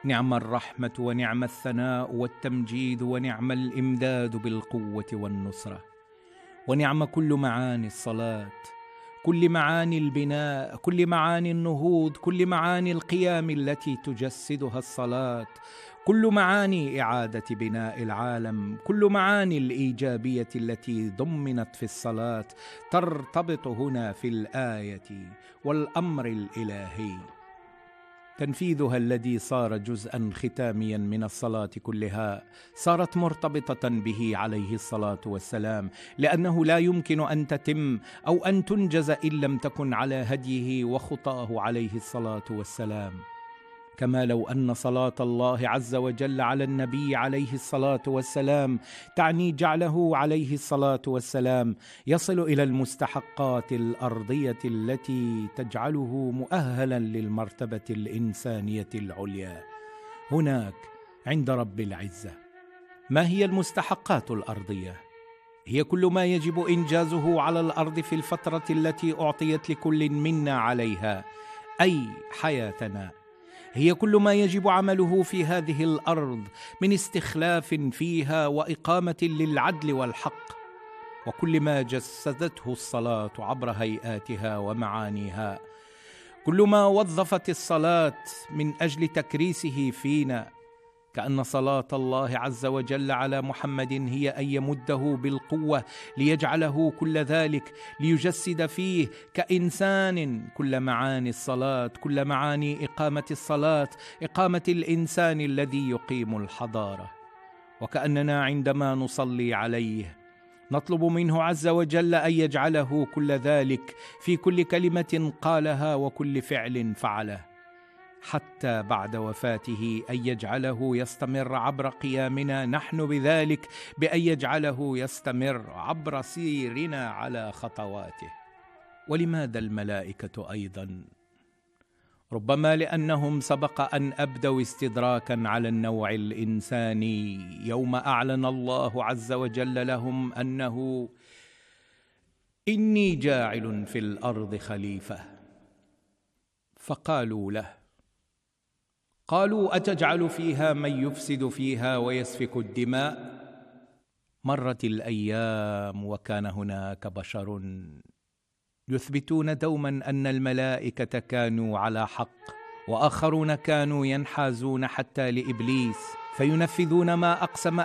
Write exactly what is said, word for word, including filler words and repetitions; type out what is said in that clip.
نعم الرحمة ونعم الثناء والتمجيد ونعم الإمداد بالقوة والنصرة، ونعم كل معاني الصلاة، كل معاني البناء، كل معاني النهوض، كل معاني القيام التي تجسدها الصلاة، كل معاني إعادة بناء العالم، كل معاني الإيجابية التي ضمنت في الصلاة ترتبط هنا في الآية والأمر الإلهي. تنفيذها الذي صار جزءا ختاميا من الصلاة كلها صارت مرتبطة به عليه الصلاة والسلام، لأنه لا يمكن أن تتم أو أن تنجز إن لم تكن على هديه وخطاه عليه الصلاة والسلام. كما لو أن صلاة الله عز وجل على النبي عليه الصلاة والسلام تعني جعله عليه الصلاة والسلام يصل إلى المستحقات الأرضية التي تجعله مؤهلا للمرتبة الإنسانية العليا هناك عند رب العزة. ما هي المستحقات الأرضية؟ هي كل ما يجب إنجازه على الأرض في الفترة التي أعطيت لكل منا عليها، أي حياتنا. هي كل ما يجب عمله في هذه الأرض من استخلاف فيها وإقامة للعدل والحق، وكل ما جسدته الصلاة عبر هيئاتها ومعانيها، كل ما وظفت الصلاة من أجل تكريسه فينا، كأن صلاة الله عز وجل على محمد هي أن يمده بالقوة ليجعله كل ذلك، ليجسد فيه كإنسان كل معاني الصلاة، كل معاني إقامة الصلاة، إقامة الإنسان الذي يقيم الحضارة. وكأننا عندما نصلي عليه نطلب منه عز وجل أن يجعله كل ذلك في كل كلمة قالها وكل فعل فعله، حتى بعد وفاته أن يجعله يستمر عبر قيامنا نحن بذلك، بأن يجعله يستمر عبر سيرنا على خطواته. ولماذا الملائكة أيضا؟ ربما لأنهم سبق أن أبدوا استدراكا على النوع الإنساني يوم أعلن الله عز وجل لهم أنه إني جاعل في الأرض خليفة، فقالوا له، قالوا أتجعل فيها من يفسد فيها ويسفك الدماء؟ مرت الأيام وكان هناك بشر يثبتون دوما أن الملائكة كانوا على حق، وآخرون كانوا ينحازون حتى لإبليس فينفذون ما أقسم